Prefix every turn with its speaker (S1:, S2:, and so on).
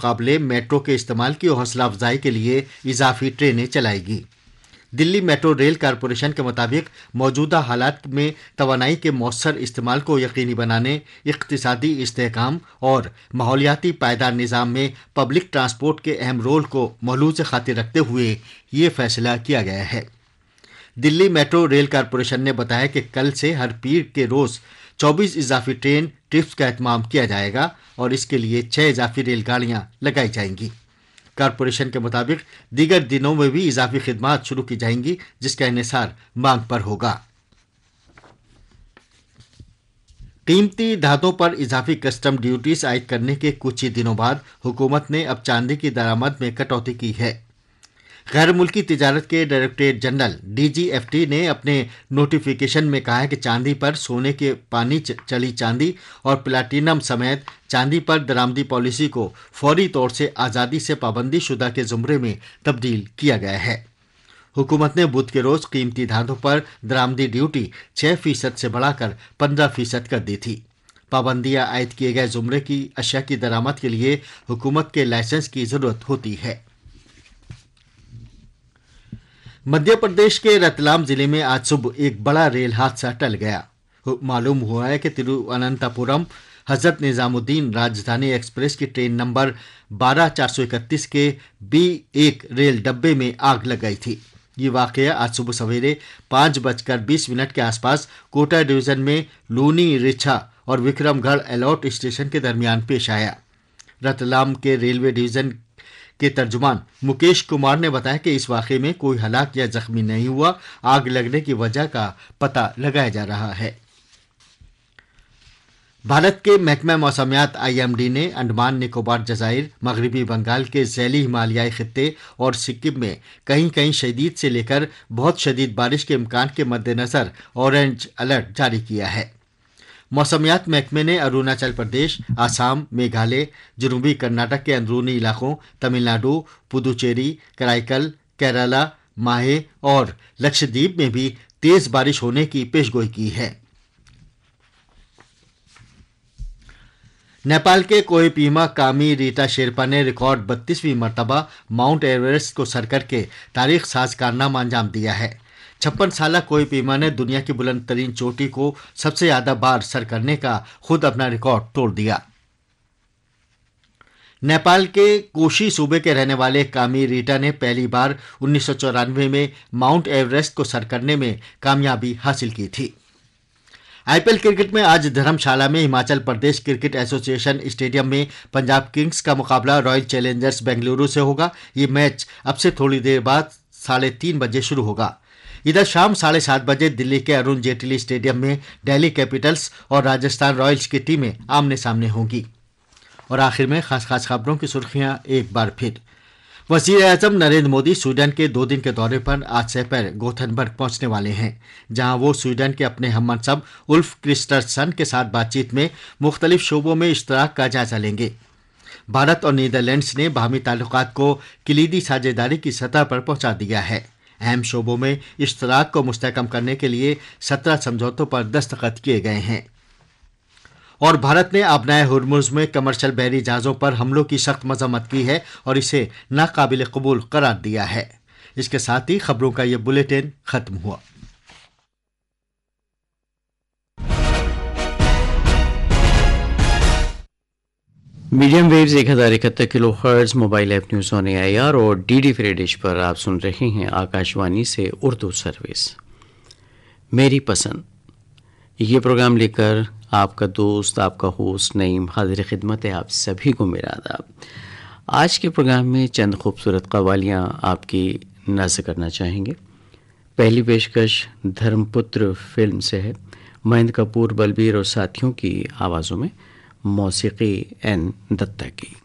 S1: मुकाबले मेट्रो के इस्तेमाल की हौसला अफजाई के लिए इजाफी ट्रेनें चलाएगी। दिल्ली मेट्रो रेल कारपोरेशन के मुताबिक मौजूदा हालात में तवानाई के मौसर इस्तेमाल को यकीनी बनाने, इक्तिसादी इस्तेहकाम और माहौलियाती पायदार निज़ाम में पब्लिक ट्रांसपोर्ट के अहम रोल को महलूज़ खातिर रखते हुए ये फैसला किया गया है। दिल्ली मेट्रो रेल कारपोरेशन ने बताया कि कल से हर पीर के रोज़ 24 इजाफी ट्रेन ट्रिप्स का एहतमाम किया जाएगा और इसके लिए 6 इजाफी रेलगाड़ियां लगाई जाएंगी। कारपोरेशन के मुताबिक दीगर दिनों में भी इजाफी खिदमात शुरू की जाएंगी, जिसका इन्हिसार मांग पर होगा। कीमती धातों पर इजाफी कस्टम ड्यूटीज आयद करने के कुछ ही दिनों बाद हुकूमत ने अब चांदी की दरामद में कटौती की है। गैर मुल्की तिजारत के डायरेक्टरेट जनरल DGFT ने अपने नोटिफिकेशन में कहा है कि चांदी पर सोने के पानी चली चांदी और प्लाटिनम समेत चांदी पर दरामदी पॉलिसी को फौरी तौर से आज़ादी से पाबंदी शुदा के ज़ुमरे में तब्दील किया गया है। हुकूमत ने बुध के रोज़ कीमती धातों पर दरामदी ड्यूटी 6% से बढ़ाकर 15% कर दी थी। पाबंदियाँ आयद किए गए ज़ुमरे की अशिया की दरामद के लिए हुकूमत के लाइसेंस की ज़रूरत होती है। मध्य प्रदेश के रतलाम जिले में आज सुबह एक बड़ा रेल हादसा टल गया। मालूम हुआ है कि तिरुवनंतपुरम हजरत निजामुद्दीन राजधानी एक्सप्रेस की ट्रेन नंबर 12431 के B1 रेल डब्बे में आग लग गई थी। ये वाकया आज सुबह सवेरे 5:20 के आसपास कोटा डिवीजन में लूनी रिछा और विक्रमगढ़ अलॉट स्टेशन के दरमियान पेश आया। रतलाम के रेलवे डिवीजन के तर्जुमान मुकेश कुमार ने बताया कि इस वाक़े में कोई हलाक या जख्मी नहीं हुआ। आग लगने की वजह का पता लगाया जा रहा है। भारत के महकमा मौसमियात IMD ने अंडमान निकोबार जज़ाइर, मगरबी बंगाल के ज़ैली हिमालयाई खित्ते और सिक्किम में कहीं कहीं शदीद से लेकर बहुत शदीद बारिश के इम्कान के मद्देनज़र ऑरेंज अलर्ट जारी किया है। मौसमियात महकमे ने अरुणाचल प्रदेश, आसाम, मेघालय, जनूबी कर्नाटक के अंदरूनी इलाकों, तमिलनाडु, पुदुचेरी, कराईकल, केरला, माहे और लक्षद्वीप में भी तेज बारिश होने की पेशगोई की है। नेपाल के कोहिमा कामी रीटा शेरपा ने रिकॉर्ड 32वीं मरतबा माउंट एवरेस्ट को सर करके तारीख साज कारनामा अंजाम दिया है। 56 साला कोहिमा ने दुनिया की बुलंद तरीन चोटी को सबसे ज्यादा बार सर करने का खुद अपना रिकॉर्ड तोड़ दिया। नेपाल के कोशी सूबे के रहने वाले कामी रीटा ने पहली बार 1994 में माउंट एवरेस्ट को सर करने में कामयाबी हासिल की थी। IPL क्रिकेट में आज धर्मशाला में Himachal Pradesh cricket association stadium में पंजाब किंग्स का मुकाबला रॉयल चैलेंजर्स बेंगलुरु से होगा। ये मैच अब से थोड़ी देर बाद 3:30 बजे शुरू होगा। इधर शाम 7:30 बजे दिल्ली के अरुण जेटली स्टेडियम में दिल्ली कैपिटल्स और राजस्थान रॉयल्स की टीमें आमने सामने होंगी। और आखिर में खास खबरों की सुर्खियां एक बार फिर। वज़ीर-ए-आज़म नरेंद्र मोदी स्वीडन के 2 दिन के दौरे पर आज दोपहर गोथनबर्ग पहुंचने वाले हैं, जहां वो स्वीडन के अपने हममनसब उल्फ क्रिस्टरसन के साथ बातचीत में मुख्तलिफ शोबों में इश्तराक का जायजा लेंगे। भारत और नीदरलैंड्स ने बाहमी ताल्लुकात को कलीदी साझेदारी की सतह पर पहुंचा दिया है। अहम शोबों में इश्तराक को मुस्तहकम करने के लिए 17 समझौतों पर दस्तखत किए गए हैं। और भारत ने आबनाए हुर्मुज़ में कमर्शियल बहरी जहाज़ों पर हमलों की सख्त मजम्मत की है और इसे नाकाबिल कबूल करार दिया है। इसके साथ ही खबरों का यह बुलेटिन खत्म हुआ।
S2: Medium waves 1071 kilohertz mobile app news on AIR और DD फ्री डिश पर आप सुन रहे हैं आकाशवाणी से उर्दू सर्विस। मेरी पसंद ये प्रोग्राम लेकर आपका दोस्त, आपका होस्ट नईम हाजिर खिदमत है। आप सभी को मेरा आदाब। आज के प्रोग्राम में चंद खूबसूरत कव्वालियाँ आपकी नज़र करना चाहेंगे। पहली पेशकश धर्मपुत्र फिल्म से है, महेंद्र कपूर, बलबीर और साथियों की आवाज़ों में, मौसीकी N दत्ता की।